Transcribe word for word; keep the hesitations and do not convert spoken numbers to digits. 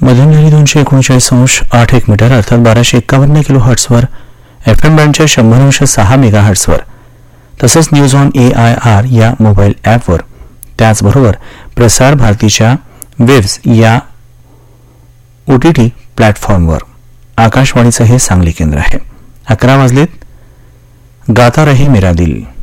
मध्यमधारी दोनशे एकोणचाळीस अंश आठ एक मीटर अर्थात बाराशे एक्कावन्न किलो हर्ट्सवर एफ एम बँडच्या शंभर अंश सहा मेगा हर्ट्सवर तसंच news on A I R या मोबाईल ॲपवर त्याचबरोबर प्रसार भारतीच्या वेव्स या ओ टी टी प्लॅटफॉर्मवर आकाशवाणीचं हे सांगली केंद्र आहे. अकरा वाजलेत. गाता रहे मेरा दिल.